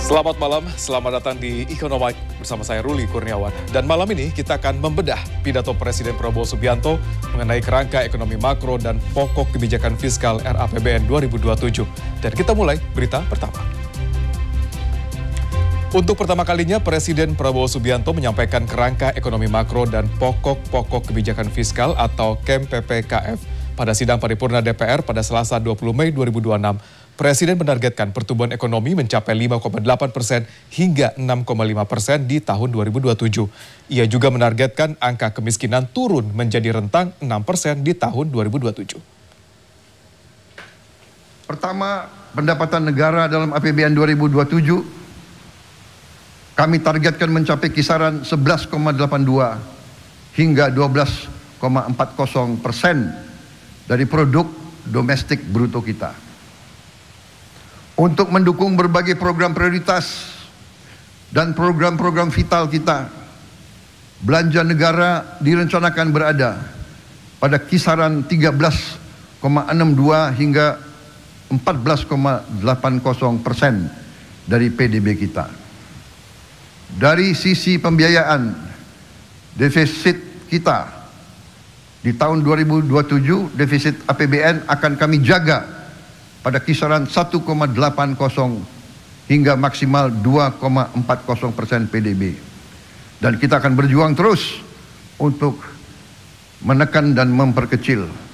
Selamat malam, selamat datang di Economic bersama saya Ruli Kurniawan. Dan malam ini kita akan membedah pidato Presiden Prabowo Subianto mengenai kerangka ekonomi makro dan pokok kebijakan fiskal RAPBN 2027. Dan kita mulai berita pertama. Untuk pertama kalinya Presiden Prabowo Subianto menyampaikan kerangka ekonomi makro dan pokok-pokok kebijakan fiskal atau KEM PPKF pada sidang paripurna DPR pada Selasa 20 Mei 2026. Presiden menargetkan pertumbuhan ekonomi mencapai 5,8% hingga 6,5% di tahun 2027. Ia juga menargetkan angka kemiskinan turun menjadi rentang 6% di tahun 2027. Pertama, pendapatan negara dalam APBN 2027 kami targetkan mencapai kisaran 11,82 hingga 12,40% dari produk domestik bruto kita. Untuk mendukung berbagai program prioritas dan program-program vital kita, belanja negara direncanakan berada pada kisaran 13,62 hingga 14,80% dari PDB kita. Dari sisi pembiayaan, defisit kita di tahun 2027, defisit APBN akan kami jaga pada kisaran 1,80 hingga maksimal 2,40% PDB. Dan kita akan berjuang terus untuk menekan dan memperkecil